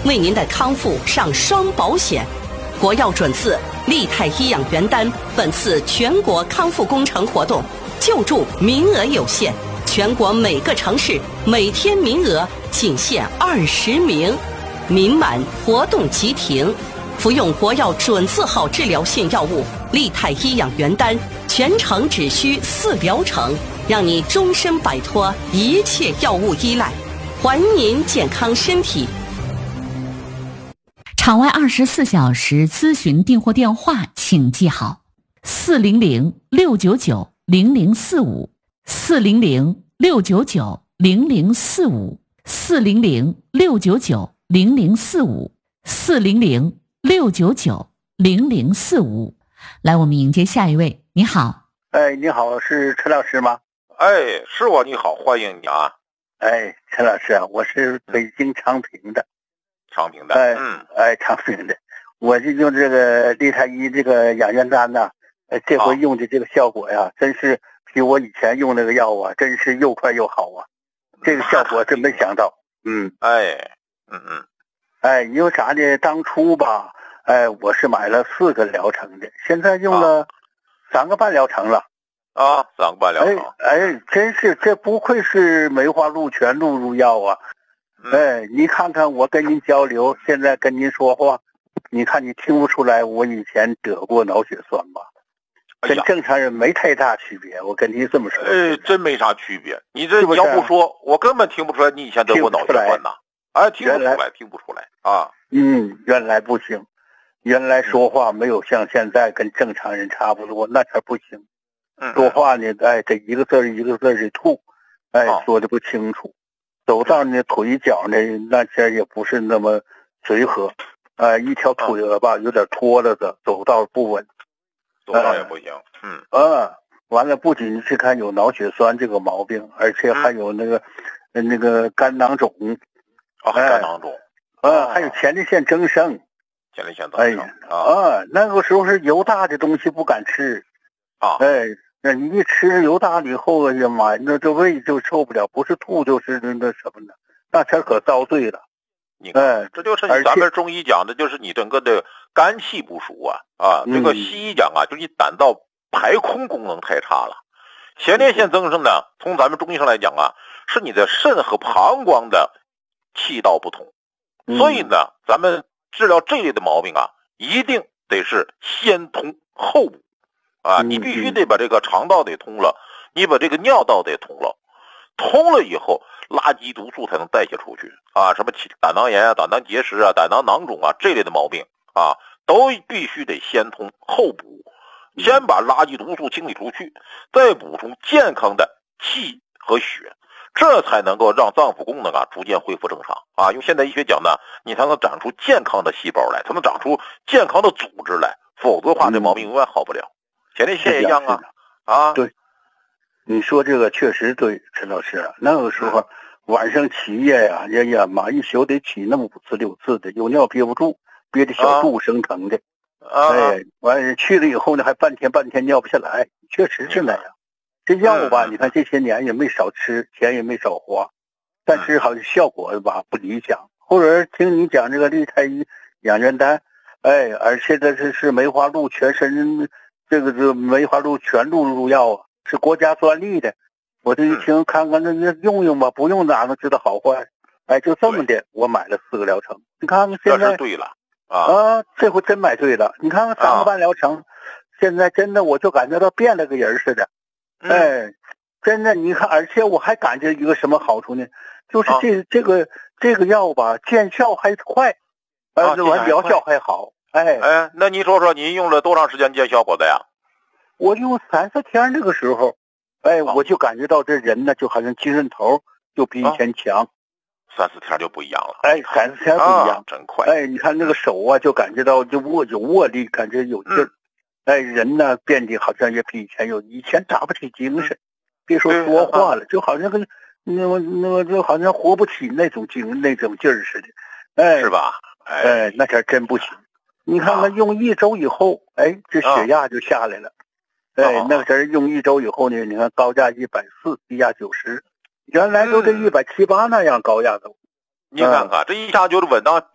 为您的康复上双保险。国药准字利泰医养元丹，本次全国康复工程活动救助名额有限，全国每个城市每天名额仅限20名，名满活动即停。服用国药准字号治疗性药物利泰医养元丹，全程只需4疗程，让你终身摆脱一切药物依赖，还您健康身体。 场外24小时咨询订货电话请记好：400-699-0045 400-699-0045 400-699-0045 400-699-0045。来，我们迎接下一位。你好。 你好，是陈老师吗？ 是我，你好，欢迎你啊。 陈老师啊，我是北京昌平的。 昌平的， 昌平的，我就用这个利泰医这个养元丹呐，这回用的这个效果呀，真是比我以前用那个药啊，真是又快又好啊，这个效果真没想到。因为啥呢？当初吧，我是买了4个疗程的，现在用了3个半疗程了。 3个半疗程。 真是这不愧是梅花鹿全鹿入药啊。你看看我跟您交流，现在跟您说话，你看你听不出来我以前得过脑血栓吧？跟正常人没太大区别，我跟您这么说。 真没啥区别。你这要不说，我根本听不出来你以前得过脑血栓呐。听不出来啊。 原来不行，原来说话没有像现在跟正常人差不多，那才不行。说话呢，这一个字一个字的吐，说的不清楚。走道呢，腿脚呢，那些也不是那么随和，一条腿吧有点拖了的，走道不稳， 走道也不行。 完了，不仅是看有脑血栓这个毛病，而且还有那个肝囊肿， 肝囊肿， 还有前列腺增生，那个时候是油大的东西不敢吃，那你一吃油大了以后，哎呀妈呀，那这胃就受不了，不是吐就是那什么的，那才可遭罪了。 你看，这就是咱们中医讲的，就是你整个的肝气不熟这个西医讲就是你胆道排空功能太差了。前列腺增生呢，从咱们中医上来讲是你的肾和膀胱的气道不同，所以呢，咱们治疗这类的毛病一定得是先通后补。你必须得把这个肠道得通了，你把这个尿道得通了，通了以后，垃圾毒素才能代谢出去什么胆囊炎胆囊结石胆囊囊肿这类的毛病都必须得先通后补，先把垃圾毒素清理出去，再补充健康的气和血，这才能够让脏腑功能逐渐恢复正常用现代医学讲呢，你才能长出健康的细胞来，才能长出健康的组织来，否则的话这毛病永远好不了。前列腺也一样对，你说这个确实对，陈老师那个时候晚上起夜呀，妈一宿得起那么5次6次的，有尿憋不住，憋得小肚生疼的，完了去了以后呢，还半天尿不下来，确实是那样。这药吧，你看这些年也没少吃，钱也没少花，但是好像效果吧不理想。后来听你讲这个利泰医养元丹，而且这是梅花鹿全身。这个梅花鹿全鹿入药是国家专利的，我这一听看看那用吧，不用哪能知道好坏？就这么的，我买了4个疗程。你看看现在， 这是对了这回真买对了。你看看3个半疗程，现在真的我就感觉到变了个人似的。真的，你看，而且我还感觉一个什么好处呢？就是这个药吧，见效还快，疗效还好。 那你说说你用了多长时间见效果的呀？ 我用3、4天那个时候，我就感觉到这人呢，就好像精神头就比以前强。 3、4天就不一样了。 3、4天不一样， 真快。 你看那个手就感觉到就有握力，感觉有劲儿。人呢变得好像也比以前打不起精神，别说说话了，就好像跟那个就好像活不起那种劲儿似的。 是吧？ 那前真不行。你看看用1周以后，这血压就下来了。那个时用1周以后呢，你看高压140，低压90，原来都这170、180那样高压都。 你看看这一下就是稳当